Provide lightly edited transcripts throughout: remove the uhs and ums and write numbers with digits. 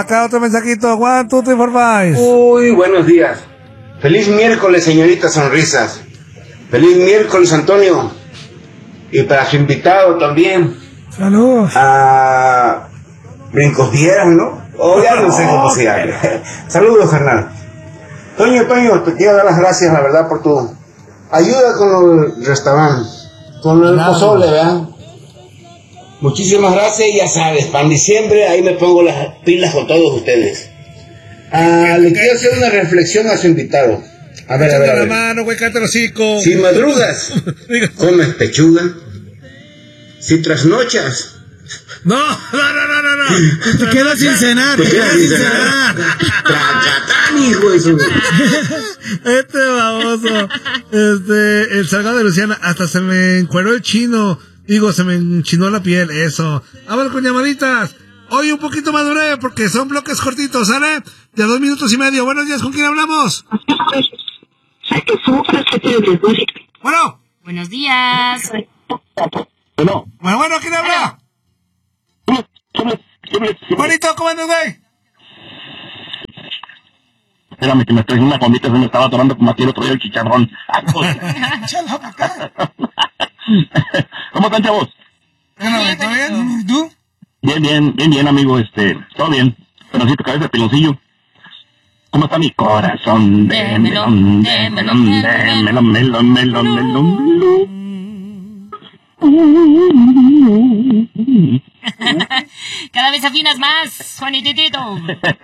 Acá otro mensajito. 1, 2, 3, 4, 5. Uy, buenos días. Feliz miércoles, señorita Sonrisas. Feliz miércoles, Antonio. Y para su invitado también. Saludos. A Brincos Vieras, ¿no? O ya no sé cómo se llama. Saludos, carnal. Toño, te quiero dar las gracias, la verdad, por tu ayuda con el restaurante, con el pozole, ¿verdad? Muchísimas gracias y ya sabes, para diciembre ahí me pongo las pilas con todos ustedes. Le quiero hacer una reflexión a su invitado. A ver. La mano, güey, cállate el hocico. Si madrugas, comes pechuga. Si trasnochas, No. Te quedas sin cenar. Tracatán, hijo de su... Baboso. El Salgado de Luciana, hasta se me encueró el chino. Digo, se me enchinó la piel, eso. Vámonos con llamaditas. Hoy un poquito más breve porque son bloques cortitos, ¿sale? De 2 minutos y medio. Buenos días, ¿con quién hablamos? Bueno. Buenos días. Bueno, ¿quién habla? Juanito, ¿cómo andas, güey? Espérame, que me estoy en una gomita, se me estaba atorando como aquí el otro día el chicharrón. ¿Cómo están, chavos? ¿Todo bien? ¿Y tú? Bien, amigo, todo bien. Pero sí, tu cabeza de piloncillo. ¿Cómo está mi corazón? De melón. Cada vez afinas más, Juanititito.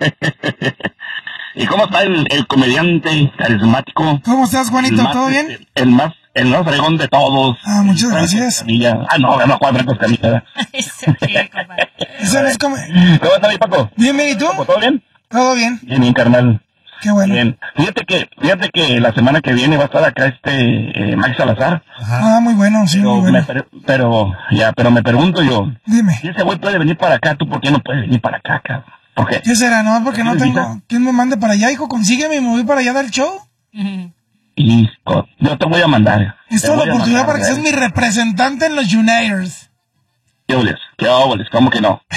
¿Y cómo está el comediante carismático? ¿Cómo estás, Juanito? ¿Todo bien? El más fregón de todos. Muchas gracias. No, Juan Franco Escamilla. Eso qué, compadre. Eso no es como... ¿Cómo está mi Paco? Bien, ¿y tú? ¿Todo bien? Todo bien. Bien, carnal. Qué bueno. Bien. Fíjate que la semana que viene va a estar acá Max Salazar. Ajá. Muy bueno, sí, muy bueno. Pero me pregunto yo. Dime. Si ese güey puede venir para acá, ¿tú por qué no puedes venir para acá, cabrón? ¿Por qué? ¿Qué será? No, porque no tengo... ¿Quién me mande para allá, hijo? Consígueme y me voy para allá a dar el show. Hijo, yo te voy a mandar. Esta es la oportunidad para que seas mi representante en los United. ¿Qué óboles? ¿Cómo que no?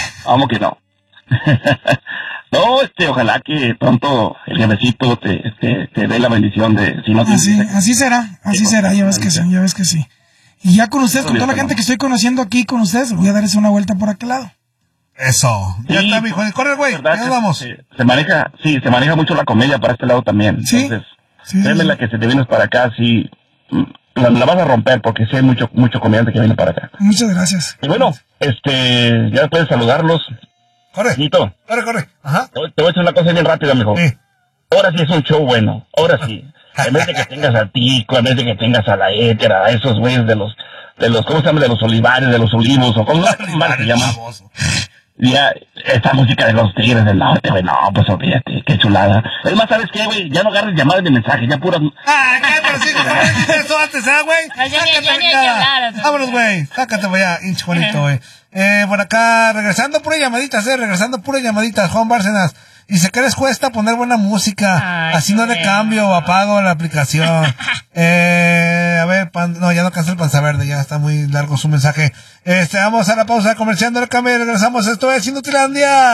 No, ojalá que pronto el jefecito te dé la bendición de... Si no te así será, ya ves que sí. Y ya con ustedes, con toda la gente que estoy conociendo aquí con ustedes, voy a darles una vuelta por aquel lado. Eso. Ya está, mijo. Corre, güey. Ya vamos. Se maneja mucho la comedia para este lado también. Sí. Entonces, créeme la que si te vienes para acá, sí, la vas a romper porque sí hay mucho comediante que viene para acá. Muchas gracias. Y bueno, ya puedes saludarlos. Corre. Nito. Corre. Ajá. Te voy a decir una cosa bien rápida, mijo. Sí. Ahora sí es un show bueno. Ahora sí. En vez de que tengas a Tico, en vez de que tengas a la Étera, a esos güeyes de los, ¿cómo se llama? De los olivares, de los olivos, o cómo se llama. Ya, esta música de los Tigres del Norte, güey, no, pues olvídate, qué chulada. Es más, ¿sabes qué, güey? Ya no agarres llamadas de mensaje, ya puras... Pero sí, eso antes, güey? Vámonos, güey, sácate, güey, hinch bonito, güey. Por acá, regresando puras llamaditas, Juan Bárcenas. Y si quieres cuesta poner buena música. Así no le cambio, apago la aplicación. A ver, ya no alcanza el panza verde, ya está muy largo su mensaje. Vamos a la pausa comercial, no le cambie, regresamos. Esto es Inutilandia.